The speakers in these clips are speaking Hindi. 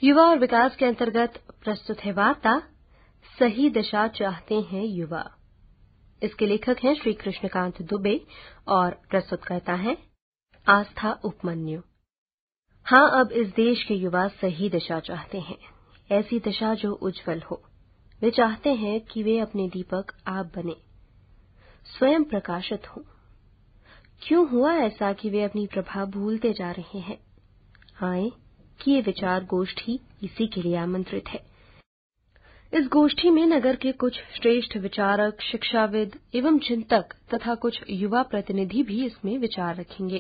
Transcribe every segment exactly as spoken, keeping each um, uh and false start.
युवा और विकास के अंतर्गत प्रस्तुत है वार्ता सही दिशा चाहते हैं युवा। इसके लेखक हैं श्री कृष्णकांत दुबे और प्रस्तुतकर्ता हैं आस्था उपमन्यु। हाँ, अब इस देश के युवा सही दिशा चाहते हैं, ऐसी दिशा जो उज्जवल हो। वे चाहते हैं कि वे अपने दीपक आप बने, स्वयं प्रकाशित हों। क्यों हुआ ऐसा कि वे अपनी प्रभा भूलते जा रहे हैं? आए कि ये विचार गोष्ठी इसी के लिए आमंत्रित है। इस गोष्ठी में नगर के कुछ श्रेष्ठ विचारक, शिक्षाविद एवं चिंतक तथा कुछ युवा प्रतिनिधि भी इसमें विचार रखेंगे।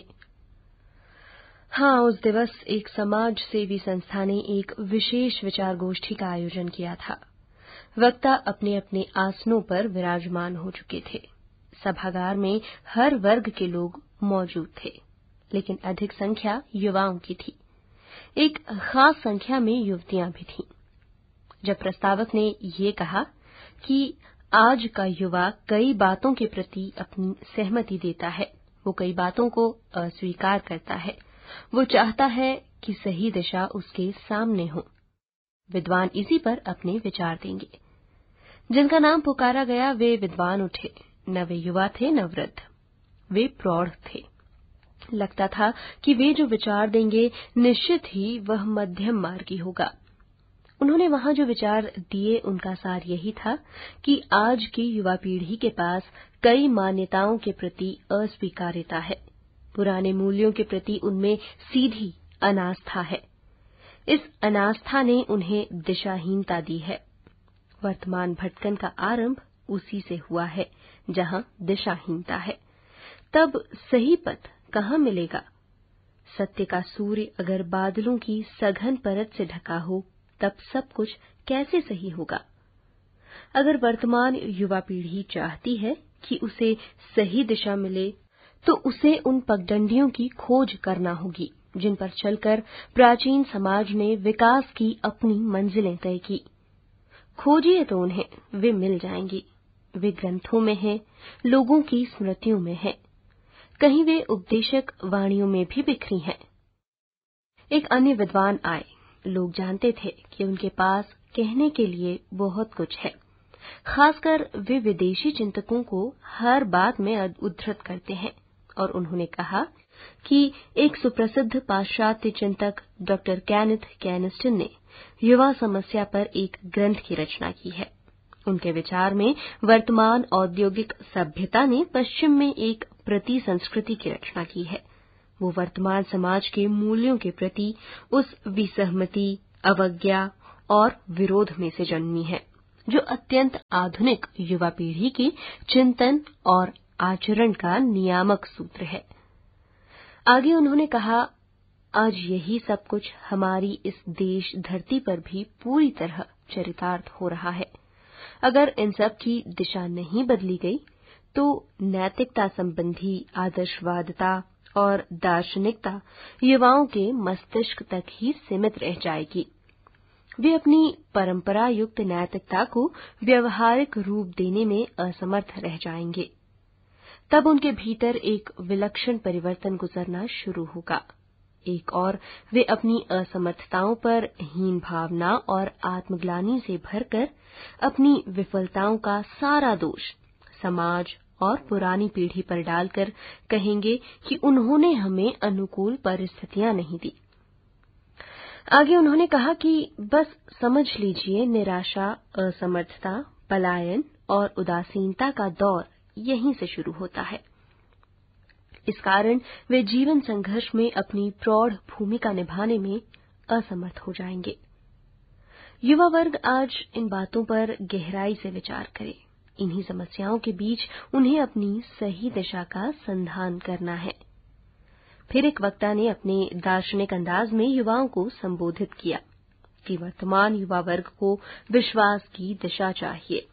हाँ, उस दिवस एक समाज सेवी संस्था ने एक विशेष विचार गोष्ठी का आयोजन किया था। वक्ता अपने अपने आसनों पर विराजमान हो चुके थे। सभागार में हर वर्ग के लोग मौजूद थे, लेकिन अधिक संख्या युवाओं की थी। एक खास संख्या में युवतियां भी थीं। जब प्रस्तावक ने ये कहा कि आज का युवा कई बातों के प्रति अपनी सहमति देता है, वो कई बातों को अस्वीकार करता है, वो चाहता है कि सही दिशा उसके सामने हो। विद्वान इसी पर अपने विचार देंगे। जिनका नाम पुकारा गया वे विद्वान उठे। न वे युवा थे न वृद्ध, वे प्रौढ़ थे। लगता था कि वे जो विचार देंगे निश्चित ही वह मध्यम मार्गी होगा। उन्होंने वहां जो विचार दिए उनका सार यही था कि आज की युवा पीढ़ी के पास कई मान्यताओं के प्रति अस्वीकार्यता है। पुराने मूल्यों के प्रति उनमें सीधी अनास्था है। इस अनास्था ने उन्हें दिशाहीनता दी है। वर्तमान भटकन का आरंभ उसी से हुआ है, जहां दिशाहीनता है। तब सही पथ कहां मिलेगा? सत्य का सूर्य अगर बादलों की सघन परत से ढका हो, तब सब कुछ कैसे सही होगा? अगर वर्तमान युवा पीढ़ी चाहती है कि उसे सही दिशा मिले, तो उसे उन पगडंडियों की खोज करना होगी जिन पर चलकर प्राचीन समाज ने विकास की अपनी मंजिलें तय की। खोजिए तो उन्हें, वे मिल जाएंगी। वे ग्रंथों में हैं, लोगों की स्मृतियों में हैं, कहीं वे उपदेशक वाणियों में भी बिखरी हैं। एक अन्य विद्वान आए। लोग जानते थे कि उनके पास कहने के लिए बहुत कुछ है। खासकर वे विदेशी चिंतकों को हर बात में उद्धृत करते हैं, और उन्होंने कहा कि एक सुप्रसिद्ध पाश्चात्य चिंतक डॉक्टर केनेथ कैनिस्टन ने युवा समस्या पर एक ग्रंथ की रचना की है। उनके विचार में वर्तमान औद्योगिक सभ्यता ने पश्चिम में एक प्रति संस्कृति की रचना की है। वो वर्तमान समाज के मूल्यों के प्रति उस विसहमति, अवज्ञा और विरोध में से जन्मी है जो अत्यंत आधुनिक युवा पीढ़ी के चिंतन और आचरण का नियामक सूत्र है। आगे उन्होंने कहा, आज यही सब कुछ हमारी इस देश धरती पर भी पूरी तरह चरितार्थ हो रहा है। अगर इन सब की दिशा नहीं बदली गई, तो नैतिकता संबंधी आदर्शवादिता और दार्शनिकता युवाओं के मस्तिष्क तक ही सीमित रह जाएगी। वे अपनी परंपरा युक्त नैतिकता को व्यवहारिक रूप देने में असमर्थ रह जाएंगे। तब उनके भीतर एक विलक्षण परिवर्तन गुजरना शुरू होगा। एक और वे अपनी असमर्थताओं पर हीन भावना और आत्मग्लानि से भरकर अपनी विफलताओं का सारा दोष समाज और पुरानी पीढ़ी पर डालकर कहेंगे कि उन्होंने हमें अनुकूल परिस्थितियां नहीं दी। आगे उन्होंने कहा कि बस समझ लीजिए, निराशा, असमर्थता, पलायन और उदासीनता का दौर यहीं से शुरू होता है। इस कारण वे जीवन संघर्ष में अपनी प्रौढ़ भूमिका निभाने में असमर्थ हो जाएंगे। युवा वर्ग आज इन बातों पर गहराई से विचार करे। इन्हीं समस्याओं के बीच उन्हें अपनी सही दिशा का संधान करना है। फिर एक वक्ता ने अपने दार्शनिक अंदाज में युवाओं को संबोधित किया कि वर्तमान युवा वर्ग को विश्वास की दिशा चाहिए,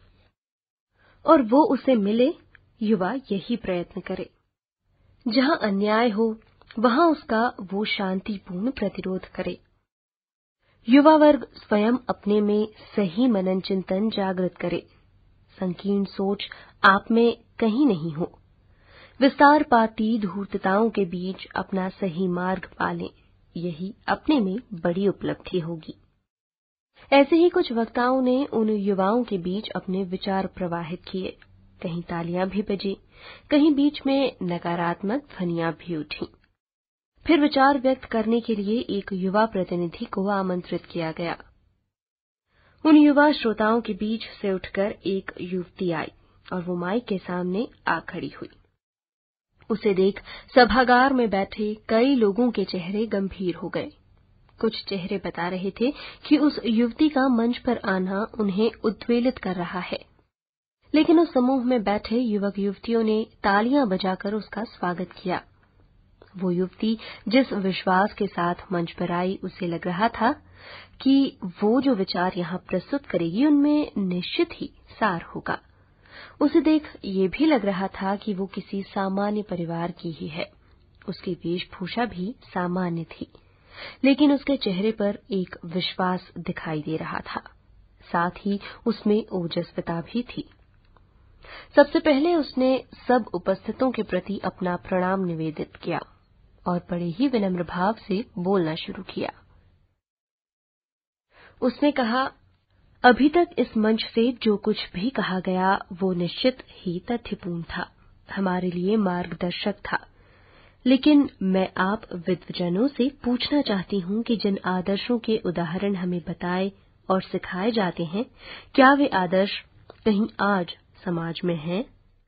और वो उसे मिले, युवा यही प्रयत्न करे। जहां अन्याय हो, वहां उसका वो शांतिपूर्ण प्रतिरोध करे। युवा वर्ग स्वयं अपने में सही मनन चिंतन जागृत करे। संकीर्ण सोच आप में कहीं नहीं हो। विस्तारपाती धूर्तताओं के बीच अपना सही मार्ग पालें, यही अपने में बड़ी उपलब्धि होगी। ऐसे ही कुछ वक्ताओं ने उन युवाओं के बीच अपने विचार प्रवाहित किए। कहीं तालियां भी बजी, कहीं बीच में नकारात्मक ध्वनियां भी उठी। फिर विचार व्यक्त करने के लिए एक युवा प्रतिनिधि को आमंत्रित किया गया। उन युवा श्रोताओं के बीच से उठकर एक युवती आई और वो माइक के सामने आ खड़ी हुई। उसे देख सभागार में बैठे कई लोगों के चेहरे गंभीर हो गए। कुछ चेहरे बता रहे थे कि उस युवती का मंच पर आना उन्हें उद्वेलित कर रहा है, लेकिन उस समूह में बैठे युवक युवतियों ने तालियां बजाकर उसका स्वागत किया। वो युवती जिस विश्वास के साथ मंच पर आई, उसे लग रहा था कि वो जो विचार यहां प्रस्तुत करेगी उनमें निश्चित ही सार होगा। उसे देख ये भी लग रहा था कि वो किसी सामान्य परिवार की ही है। उसकी वेशभूषा भी सामान्य थी, लेकिन उसके चेहरे पर एक विश्वास दिखाई दे रहा था, साथ ही उसमें ओजस्विता भी थी। सबसे पहले उसने सब उपस्थितों के प्रति अपना प्रणाम निवेदित किया और बड़े ही विनम्र भाव से बोलना शुरू किया। उसने कहा, अभी तक इस मंच से जो कुछ भी कहा गया वो निश्चित ही तथ्यपूर्ण था, हमारे लिए मार्गदर्शक था। लेकिन मैं आप विद्वजनों से पूछना चाहती हूं कि जिन आदर्शों के उदाहरण हमें बताए और सिखाए जाते हैं, क्या वे आदर्श कहीं आज समाज में हैं?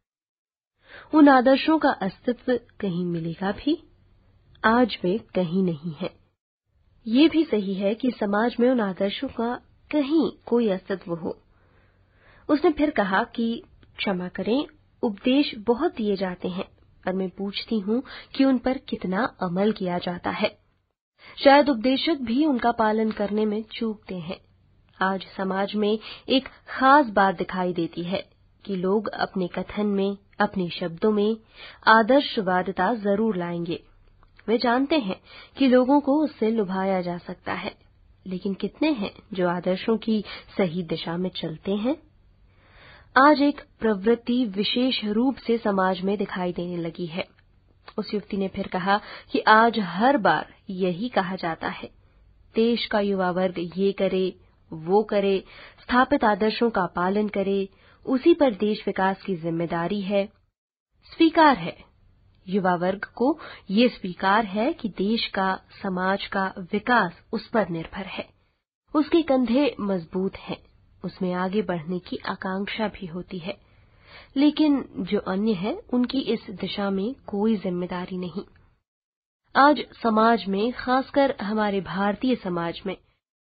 उन आदर्शों का अस्तित्व कहीं मिलेगा भी? आज वे कहीं नहीं है। ये भी सही है कि समाज में उन आदर्शों का कहीं कोई अस्तित्व हो। उसने फिर कहा कि क्षमा करें, उपदेश बहुत दिए जाते हैं, पर मैं पूछती हूं कि उन पर कितना अमल किया जाता है। शायद उपदेशक भी उनका पालन करने में चूकते हैं। आज समाज में एक खास बात दिखाई देती है कि लोग अपने कथन में, अपने शब्दों में आदर्शवादिता जरूर लाएंगे। वे जानते हैं कि लोगों को उससे लुभाया जा सकता है, लेकिन कितने हैं जो आदर्शों की सही दिशा में चलते हैं? आज एक प्रवृत्ति विशेष रूप से समाज में दिखाई देने लगी है। उस युवती ने फिर कहा कि आज हर बार यही कहा जाता है, देश का युवा वर्ग ये करे, वो करे, स्थापित आदर्शों का पालन करे, उसी पर देश विकास की जिम्मेदारी है। स्वीकार है, युवा वर्ग को ये स्वीकार है कि देश का, समाज का विकास उस पर निर्भर है। उसके कंधे मजबूत हैं, उसमें आगे बढ़ने की आकांक्षा भी होती है, लेकिन जो अन्य है उनकी इस दिशा में कोई जिम्मेदारी नहीं। आज समाज में, खासकर हमारे भारतीय समाज में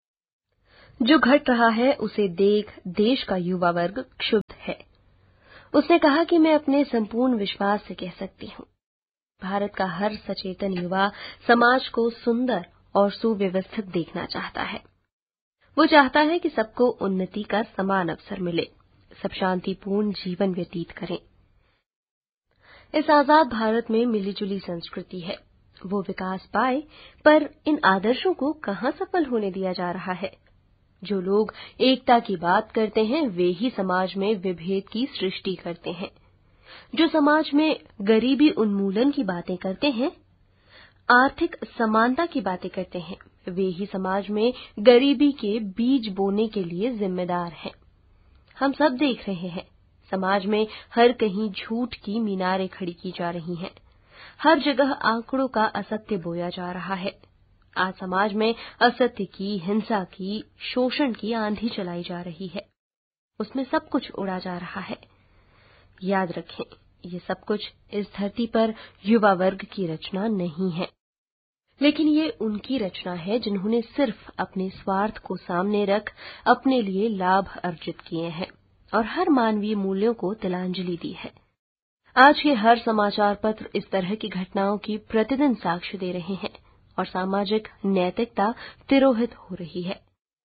जो घट रहा है उसे देख देश का युवा वर्ग क्षुब्ध है। उसने कहा कि मैं अपने संपूर्ण विश्वास से कह सकती हूं, भारत का हर सचेतन युवा समाज को सुंदर और सुव्यवस्थित देखना चाहता है। वो चाहता है कि सबको उन्नति का समान अवसर मिले, सब शांतिपूर्ण जीवन व्यतीत करें। इस आजाद भारत में मिलीजुली संस्कृति है, वो विकास पाए, पर इन आदर्शों को कहां सफल होने दिया जा रहा है? जो लोग एकता की बात करते हैं वे ही समाज में विभेद की सृष्टि करते हैं। जो समाज में गरीबी उन्मूलन की बातें करते हैं, आर्थिक समानता की बातें करते हैं, वे ही समाज में गरीबी के बीज बोने के लिए जिम्मेदार हैं। हम सब देख रहे हैं, समाज में हर कहीं झूठ की मीनारें खड़ी की जा रही हैं। हर जगह आंकड़ों का असत्य बोया जा रहा है। आज समाज में असत्य की, हिंसा की, शोषण की आंधी चलाई जा रही है। उसमें सब कुछ उड़ा जा रहा है। याद रखें, ये सब कुछ इस धरती पर युवा वर्ग की रचना नहीं है, लेकिन ये उनकी रचना है जिन्होंने सिर्फ अपने स्वार्थ को सामने रख अपने लिए लाभ अर्जित किए हैं और हर मानवीय मूल्यों को तिलांजलि दी है। आज के हर समाचार पत्र इस तरह की घटनाओं की प्रतिदिन साक्ष्य दे रहे हैं और सामाजिक नैतिकता तिरोहित हो रही है।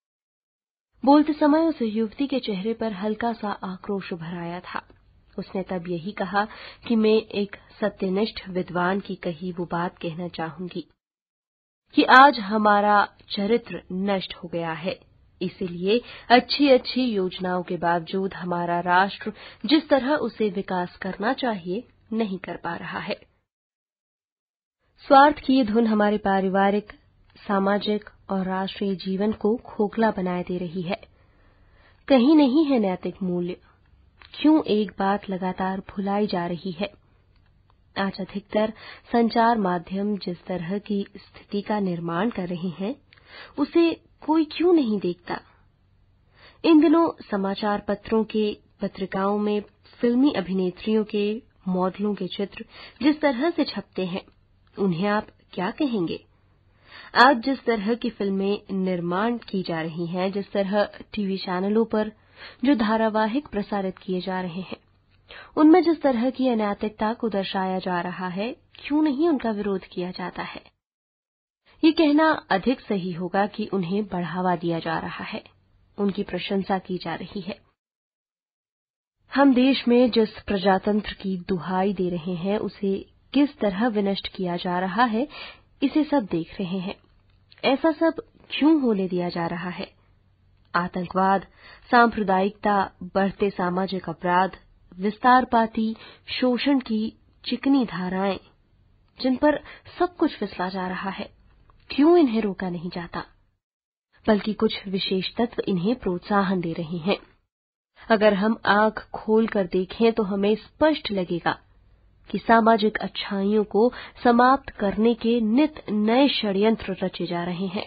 बोलते समय उस युवती के चेहरे पर हल्का सा आक्रोश उभर आया था। उसने तब यही कहा कि मैं एक सत्यनिष्ठ विद्वान की कही वो बात कहना चाहूंगी कि आज हमारा चरित्र नष्ट हो गया है, इसीलिए अच्छी अच्छी योजनाओं के बावजूद हमारा राष्ट्र जिस तरह उसे विकास करना चाहिए नहीं कर पा रहा है। स्वार्थ की धुन हमारे पारिवारिक, सामाजिक और राष्ट्रीय जीवन को खोखला बनाए दे रही है। कहीं नहीं है नैतिक मूल्य। क्यों एक बात लगातार भुलाई जा रही है? आज अधिकतर संचार माध्यम जिस तरह की स्थिति का निर्माण कर रहे हैं, उसे कोई क्यों नहीं देखता? इन दिनों समाचार पत्रों के, पत्रिकाओं में फिल्मी अभिनेत्रियों के, मॉडलों के चित्र जिस तरह से छपते हैं, उन्हें आप क्या कहेंगे? आज जिस तरह की फिल्में निर्माण की जा रही हैं, जिस तरह टीवी चैनलों पर जो धारावाहिक प्रसारित किए जा रहे हैं, उनमें जिस तरह की अनैतिकता को दर्शाया जा रहा है, क्यों नहीं उनका विरोध किया जाता है? ये कहना अधिक सही होगा कि उन्हें बढ़ावा दिया जा रहा है, उनकी प्रशंसा की जा रही है। हम देश में जिस प्रजातंत्र की दुहाई दे रहे हैं, उसे किस तरह विनष्ट किया जा रहा है, इसे सब देख रहे हैं। ऐसा सब क्यों होने दिया जा रहा है? आतंकवाद, सांप्रदायिकता, बढ़ते सामाजिक अपराध, विस्तारपाती शोषण की चिकनी धाराएं, जिन पर सब कुछ फिसला जा रहा है, क्यों इन्हें रोका नहीं जाता? बल्कि कुछ विशेष तत्व इन्हें प्रोत्साहन दे रहे हैं। अगर हम आंख खोलकर देखें तो हमें स्पष्ट लगेगा कि सामाजिक अच्छाइयों को समाप्त करने के नित नए षड्यंत्र रचे जा रहे हैं।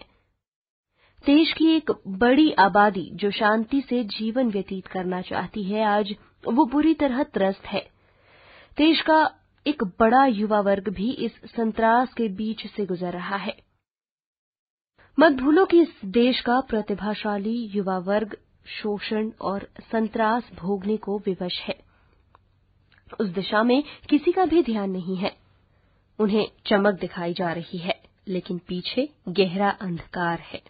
देश की एक बड़ी आबादी जो शांति से जीवन व्यतीत करना चाहती है, आज वो बुरी तरह त्रस्त है। देश का एक बड़ा युवा वर्ग भी इस संत्रास के बीच से गुजर रहा है। मत भूलो कि इस देश का प्रतिभाशाली युवा वर्ग शोषण और संत्रास भोगने को विवश है। उस दिशा में किसी का भी ध्यान नहीं है। उन्हें चमक दिखाई जा रही है, लेकिन पीछे गहरा अंधकार है।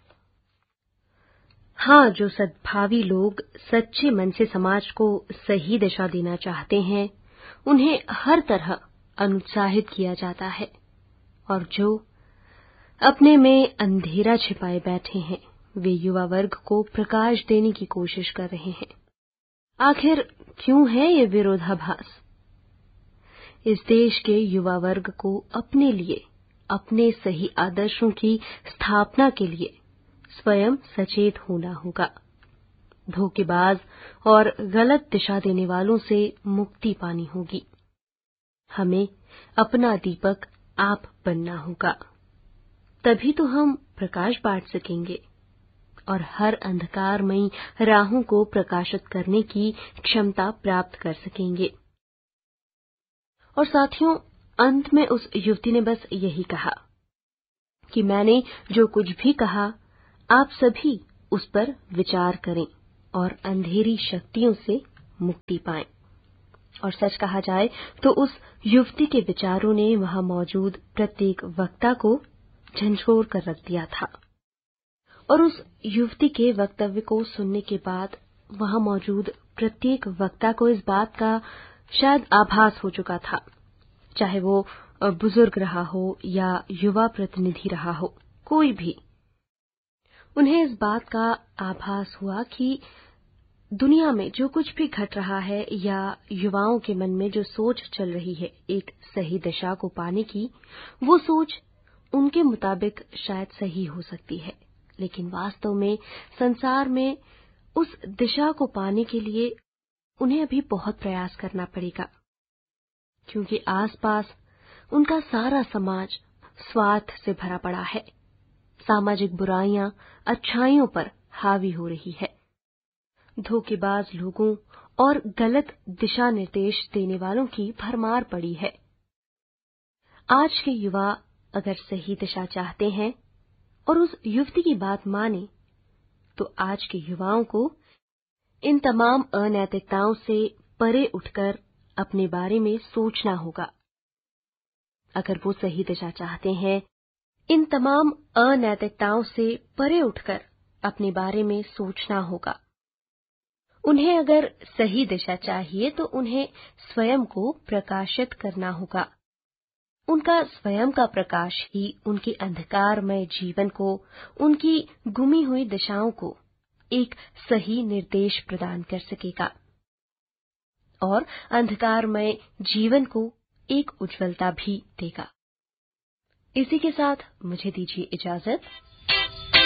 हाँ, जो सद्भावी लोग सच्चे मन से समाज को सही दिशा देना चाहते हैं, उन्हें हर तरह अनुत्साहित किया जाता है, और जो अपने में अंधेरा छिपाए बैठे हैं, वे युवा वर्ग को प्रकाश देने की कोशिश कर रहे हैं। आखिर क्यों है ये विरोधाभास? इस देश के युवा वर्ग को अपने लिए, अपने सही आदर्शों की स्थापना के लिए स्वयं सचेत होना होगा। धोखेबाज और गलत दिशा देने वालों से मुक्ति पानी होगी। हमें अपना दीपक आप बनना होगा, तभी तो हम प्रकाश बांट सकेंगे और हर अंधकारमयी राहों को प्रकाशित करने की क्षमता प्राप्त कर सकेंगे। और साथियों, अंत में उस युवती ने बस यही कहा कि मैंने जो कुछ भी कहा, आप सभी उस पर विचार करें और अंधेरी शक्तियों से मुक्ति पाएं। और सच कहा जाए तो उस युवती के विचारों ने वहां मौजूद प्रत्येक वक्ता को झंझोर कर रख दिया था। और उस युवती के वक्तव्य को सुनने के बाद वहां मौजूद प्रत्येक वक्ता को इस बात का शायद आभास हो चुका था, चाहे वो बुजुर्ग रहा हो या युवा प्रतिनिधि रहा हो, कोई भी। उन्हें इस बात का आभास हुआ कि दुनिया में जो कुछ भी घट रहा है या युवाओं के मन में जो सोच चल रही है एक सही दिशा को पाने की, वो सोच उनके मुताबिक शायद सही हो सकती है, लेकिन वास्तव में संसार में उस दिशा को पाने के लिए उन्हें अभी बहुत प्रयास करना पड़ेगा, क्योंकि आसपास उनका सारा समाज स्वार्थ से भरा पड़ा है। सामाजिक बुराइयां अच्छाइयों पर हावी हो रही है। धोखेबाज लोगों और गलत दिशा निर्देश देने वालों की भरमार पड़ी है। आज के युवा अगर सही दिशा चाहते हैं और उस युवती की बात माने, तो आज के युवाओं को इन तमाम अनैतिकताओं से परे उठकर अपने बारे में सोचना होगा। अगर वो सही दिशा चाहते हैं, इन तमाम अनैतिकताओं से परे उठकर अपने बारे में सोचना होगा। उन्हें अगर सही दिशा चाहिए तो उन्हें स्वयं को प्रकाशित करना होगा। उनका स्वयं का प्रकाश ही उनके अंधकारमय जीवन को, उनकी गुमी हुई दिशाओं को एक सही निर्देश प्रदान कर सकेगा और अंधकारमय जीवन को एक उज्ज्वलता भी देगा। इसी के साथ मुझे दीजिए इजाजत।